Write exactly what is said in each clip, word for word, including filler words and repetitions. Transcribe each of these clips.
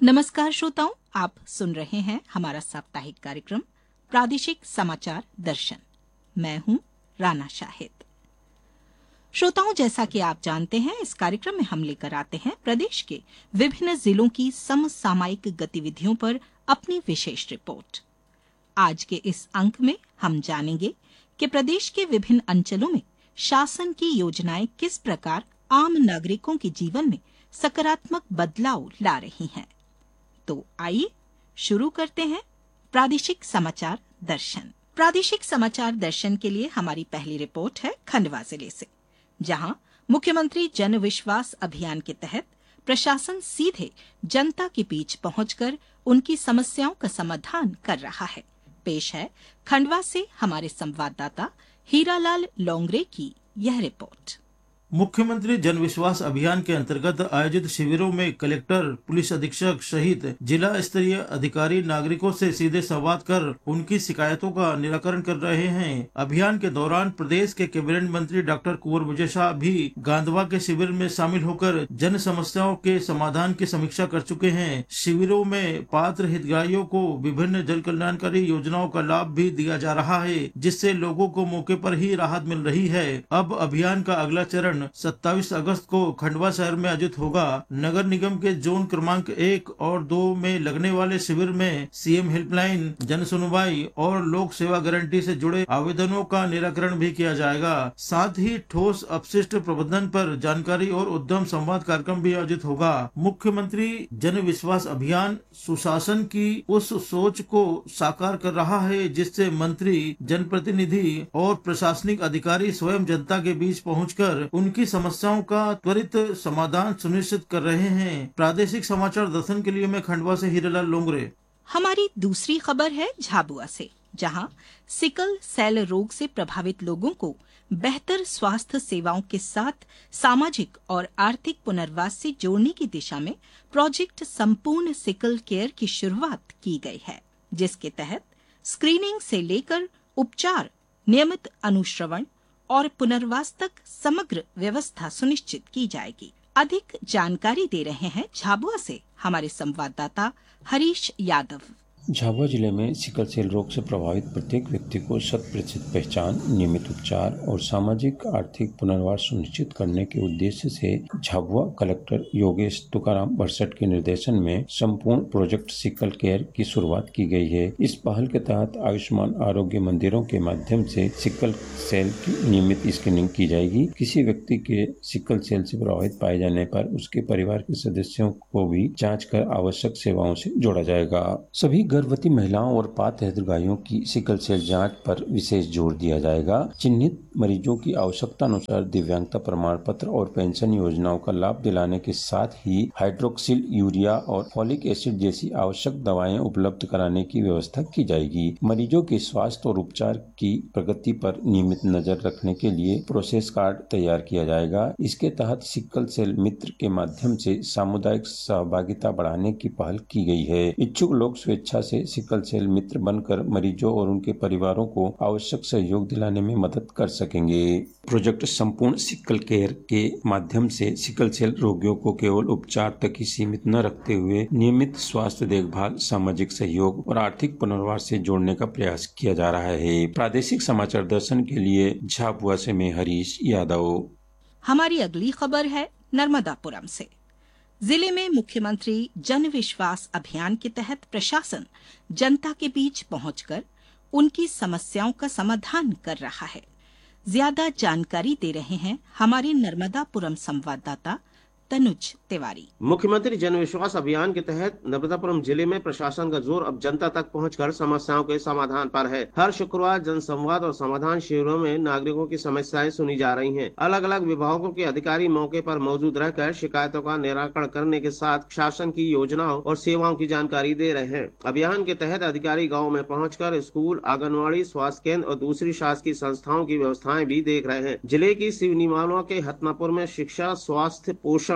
नमस्कार श्रोताओं, आप सुन रहे हैं हमारा साप्ताहिक कार्यक्रम प्रादेशिक समाचार दर्शन। मैं हूं राना शाहिद। श्रोताओं, जैसा कि आप जानते हैं, इस कार्यक्रम में हम लेकर आते हैं प्रदेश के विभिन्न जिलों की समसामयिक गतिविधियों पर अपनी विशेष रिपोर्ट। आज के इस अंक में हम जानेंगे कि प्रदेश के विभिन्न अंचलों में शासन की योजनाएं किस प्रकार आम नागरिकों के जीवन में सकारात्मक बदलाव ला रही हैं। तो आइए शुरू करते हैं प्रादेशिक समाचार दर्शन। प्रादेशिक समाचार दर्शन के लिए हमारी पहली रिपोर्ट है खंडवा जिले से, जहां मुख्यमंत्री जन विश्वास अभियान के तहत प्रशासन सीधे जनता के बीच पहुंचकर उनकी समस्याओं का समाधान कर रहा है। पेश है खंडवा से हमारे संवाददाता हीरालाल लोंगरे की यह रिपोर्ट। मुख्यमंत्री जन विश्वास अभियान के अंतर्गत आयोजित शिविरों में कलेक्टर, पुलिस अधीक्षक सहित जिला स्तरीय अधिकारी नागरिकों से सीधे संवाद कर उनकी शिकायतों का निराकरण कर रहे हैं। अभियान के दौरान प्रदेश के कैबिनेट मंत्री डॉक्टर कुंवर विजय शाह भी गांधवा के शिविर में शामिल होकर जन समस्याओं के समाधान की समीक्षा कर चुके हैं। शिविरों में पात्र हितग्राहियों को विभिन्न जन कल्याणकारी योजनाओं का लाभ भी दिया जा रहा है, जिससे लोगों को मौके पर ही राहत मिल रही है। अब अभियान का अगला चरण सत्ताईस अगस्त को खंडवा शहर में आयोजित होगा। नगर निगम के जोन क्रमांक एक और दो में लगने वाले शिविर में सीएम हेल्पलाइन, जन सुनवाई और लोक सेवा गारंटी से जुड़े आवेदनों का निराकरण भी किया जाएगा। साथ ही ठोस अपशिष्ट प्रबंधन पर जानकारी और उद्यम संवाद कार्यक्रम भी आयोजित होगा। मुख्यमंत्री जन विश्वास अभियान सुशासन की उस सोच को साकार कर रहा है, जिससे मंत्री, जनप्रतिनिधि और प्रशासनिक अधिकारी स्वयं जनता के बीच पहुंचकर उनकी समस्याओं का त्वरित समाधान सुनिश्चित कर रहे हैं। प्रादेशिक समाचार दर्शन के लिए मैं खंडवा से हीरालाल लोंगरे। हमारी दूसरी खबर है झाबुआ से, जहां सिकल सेल रोग से प्रभावित लोगों को बेहतर स्वास्थ्य सेवाओं के साथ सामाजिक और आर्थिक पुनर्वास से जोड़ने की दिशा में प्रोजेक्ट संपूर्ण सिकल केयर की शुरुआत की गई है, जिसके तहत स्क्रीनिंग से लेकर उपचार, नियमित अनुश्रवण और पुनर्वास तक समग्र व्यवस्था सुनिश्चित की जाएगी। अधिक जानकारी दे रहे हैं झाबुआ से हमारे संवाददाता हरीश यादव। झाबुआ जिले में सिकल सेल रोग से प्रभावित प्रत्येक व्यक्ति को शत प्रतिशत पहचान, नियमित उपचार और सामाजिक आर्थिक पुनर्वास सुनिश्चित करने के उद्देश्य से झाबुआ कलेक्टर योगेश तुकाराम बरसट के निर्देशन में संपूर्ण प्रोजेक्ट सिकल केयर की शुरुआत की गई है। इस पहल के तहत आयुष्मान आरोग्य मंदिरों के माध्यम से सिकल सेल की नियमित स्क्रीनिंग की जाएगी। किसी व्यक्ति के सिकल सेल से प्रभावित पाए जाने पर उसके परिवार के सदस्यों को भी जाँच कर आवश्यक सेवाओं से जोड़ा जाएगा। सभी गर्भवती महिलाओं और पात्र हितग्राहियों की सिकल सेल जांच पर विशेष जोर दिया जाएगा। चिन्हित मरीजों की आवश्यकता अनुसार दिव्यांगता प्रमाण पत्र और पेंशन योजनाओं का लाभ दिलाने के साथ ही हाइड्रोक्सिल यूरिया और फॉलिक एसिड जैसी आवश्यक दवाएं उपलब्ध कराने की व्यवस्था की जाएगी। मरीजों के स्वास्थ्य और उपचार की प्रगति पर नियमित नजर रखने के लिए प्रोसेस कार्ड तैयार किया जाएगा। इसके तहत सिकल सेल मित्र के माध्यम से सामुदायिक सहभागिता बढ़ाने की पहल की गई है। इच्छुक लोग स्वेच्छा से सिकल सेल मित्र बनकर मरीजों और उनके परिवारों को आवश्यक सहयोग दिलाने में मदद कर सकेंगे। प्रोजेक्ट संपूर्ण सिकल केयर के माध्यम से सिकल सेल रोगियों को केवल उपचार तक ही सीमित न रखते हुए नियमित स्वास्थ्य देखभाल, सामाजिक सहयोग और आर्थिक पुनर्वास से जोड़ने का प्रयास किया जा रहा है। प्रादेशिक समाचार दर्शन के लिए झाबुआ से मैं हरीश यादव। हमारी अगली खबर है नर्मदापुरम से। जिले में मुख्यमंत्री जन विश्वास अभियान के तहत प्रशासन जनता के बीच पहुंचकर उनकी समस्याओं का समाधान कर रहा है। ज्यादा जानकारी दे रहे हैं हमारे नर्मदापुरम संवाददाता तनुज तिवारी। मुख्यमंत्री जन विश्वास अभियान के तहत नर्मदापुरम जिले में प्रशासन का जोर अब जनता तक पहुंचकर समस्याओं के समाधान पर है। हर शुक्रवार जन संवाद और समाधान शिविरों में नागरिकों की समस्याएं सुनी जा रही हैं। अलग अलग विभागों के अधिकारी मौके पर मौजूद रहकर शिकायतों का निराकरण करने के साथ शासन की योजनाओं और सेवाओं की जानकारी दे रहे हैं। अभियान के तहत अधिकारी गाँव में पहुँच स्कूल, आंगनबाड़ी, स्वास्थ्य केंद्र और दूसरी शासकीय संस्थाओं की व्यवस्थाएं भी देख रहे हैं। जिले की सिवनी मालवा के हतनापुर में शिक्षा, स्वास्थ्य, पोषण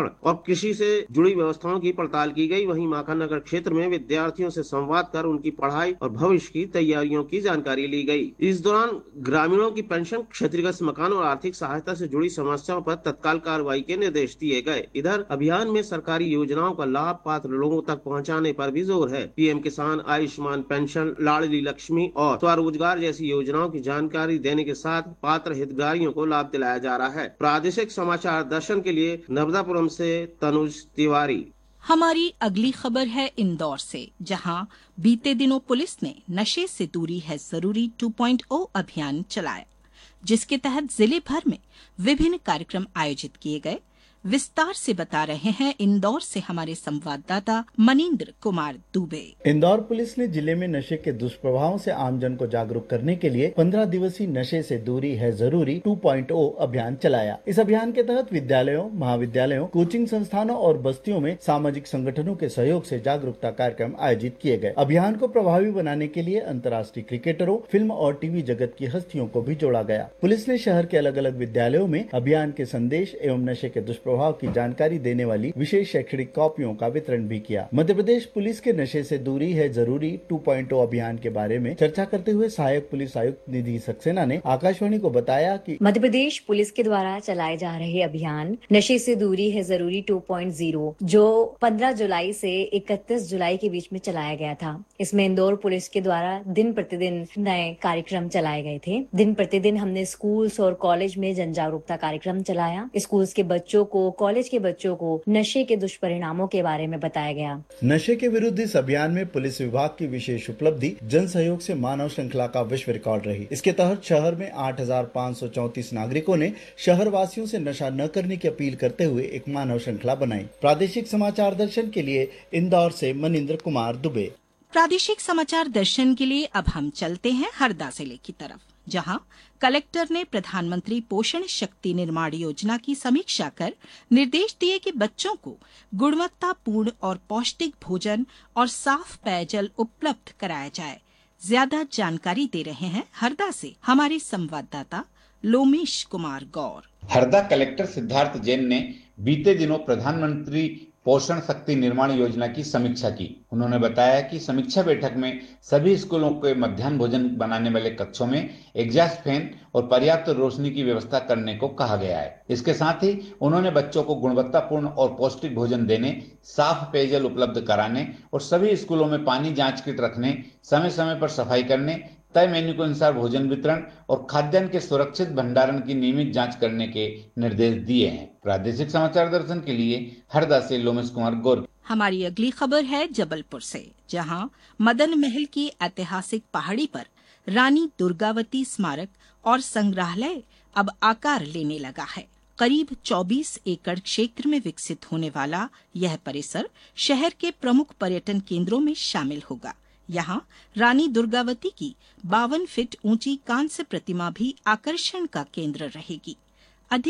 संरक्षण और कृषि से जुड़ी व्यवस्थाओं की पड़ताल की गई। वहीं माखननगर क्षेत्र में विद्यार्थियों से संवाद कर उनकी पढ़ाई और भविष्य की तैयारियों की जानकारी ली गई। इस दौरान ग्रामीणों की पेंशन, क्षतिग्रस्त मकान और आर्थिक सहायता से जुड़ी समस्याओं पर तत्काल कार्रवाई के निर्देश दिए गए। इधर अभियान में सरकारी योजनाओं का लाभ पात्र लोगों तक पहुंचाने पर भी जोर है। पीएम किसान, आयुष्मान पेंशन, लाडली लक्ष्मी और स्वरोजगार जैसी योजनाओं की जानकारी देने के साथ पात्र हितग्राहियों को लाभ दिलाया जा रहा है। प्रादेशिक समाचार दर्शन के लिए नर्मदापुरम से तनुज तिवारी। हमारी अगली खबर है इंदौर से, जहां बीते दिनों पुलिस ने नशे से दूरी है जरूरी टू पॉइंट ओ अभियान चलाया, जिसके तहत जिले भर में विभिन्न कार्यक्रम आयोजित किए गए। विस्तार से बता रहे हैं इंदौर से हमारे संवाददाता मनीन्द्र कुमार दुबे। इंदौर पुलिस ने जिले में नशे के दुष्प्रभावों से आमजन को जागरूक करने के लिए पंद्रह दिवसीय नशे से दूरी है जरूरी टू पॉइंट ओ अभियान चलाया। इस अभियान के तहत विद्यालयों, महाविद्यालयों, कोचिंग संस्थानों और बस्तियों में सामाजिक संगठनों के सहयोग से जागरूकता कार्यक्रम आयोजित किए गए। अभियान को प्रभावी बनाने के लिए अंतर्राष्ट्रीय क्रिकेटरों, फिल्म और टीवी जगत की हस्तियों को भी जोड़ा गया। पुलिस ने शहर के अलग अलग विद्यालयों में अभियान के संदेश एवं नशे के दुष्प्रभाव की जानकारी देने वाली विशेष शैक्षणिक कॉपियों का वितरण भी किया। मध्य प्रदेश पुलिस के नशे से दूरी है जरूरी टू पॉइंट ओ अभियान के बारे में चर्चा करते हुए सहायक पुलिस आयुक्त निधि सक्सेना ने आकाशवाणी को बताया कि मध्य प्रदेश पुलिस के द्वारा चलाए जा रहे अभियान नशे से दूरी है जरूरी टू पॉइंट ज़ीरो जो पंद्रह जुलाई से इकतीस जुलाई के बीच में चलाया गया था। इसमें इंदौर पुलिस के द्वारा दिन प्रतिदिन नए कार्यक्रम चलाए गए थे। दिन प्रतिदिन हमने स्कूल्स और कॉलेज में जन जागरूकता कार्यक्रम चलाया। स्कूल्स के बच्चों को, कॉलेज के बच्चों को नशे के दुष्परिणामों के बारे में बताया गया। नशे के विरुद्ध इस अभियान में पुलिस विभाग की विशेष उपलब्धि जन सहयोग से मानव श्रृंखला का विश्व रिकॉर्ड रही। इसके तहत शहर में आठ हजार पाँच सौ चौंतीस नागरिकों ने शहर वासियों से नशा न करने की अपील करते हुए एक मानव श्रृंखला बनाई। प्रादेशिक समाचार दर्शन के लिए इंदौर से मनीन्द्र कुमार दुबे। प्रादेशिक समाचार दर्शन के लिए अब हम चलते हैं हरदा जिले की तरफ, जहां कलेक्टर ने प्रधानमंत्री पोषण शक्ति निर्माण योजना की समीक्षा कर निर्देश दिए कि बच्चों को गुणवत्तापूर्ण और पौष्टिक भोजन और साफ पेयजल उपलब्ध कराया जाए। ज्यादा जानकारी दे रहे हैं हरदा से हमारे संवाददाता लोमेश कुमार गौर। हरदा कलेक्टर सिद्धार्थ जैन ने बीते दिनों प्रधानमंत्री पोषण शक्ति निर्माण योजना की समीक्षा की। उन्होंने बताया कि समीक्षा बैठक में सभी स्कूलों के मध्याह्न भोजन बनाने वाले कक्षों में एग्जॉस्ट फैन और पर्याप्त रोशनी की व्यवस्था करने को कहा गया है। इसके साथ ही उन्होंने बच्चों को गुणवत्तापूर्ण और पौष्टिक भोजन देने, साफ पेयजल उपलब्ध कराने और सभी स्कूलों में पानी जांच किट रखने, समय समय पर सफाई करने, तय मेन्यू के अनुसार भोजन वितरण और खाद्यान्न के सुरक्षित भंडारण की नियमित जांच करने के निर्देश दिए हैं। प्रादेशिक समाचार दर्शन के लिए हरदा से लोमेश कुमार गौर। हमारी अगली खबर है जबलपुर से, जहां मदन महल की ऐतिहासिक पहाड़ी पर रानी दुर्गावती स्मारक और संग्रहालय अब आकार लेने लगा है। करीब चौबीस एकड़ क्षेत्र में विकसित होने वाला यह परिसर शहर के प्रमुख पर्यटन केंद्रों में शामिल होगा। यहाँ रानी दुर्गावती की बावन फीट ऊंची कांस्य प्रतिमा भी आकर्षण का केंद्र रहेगी।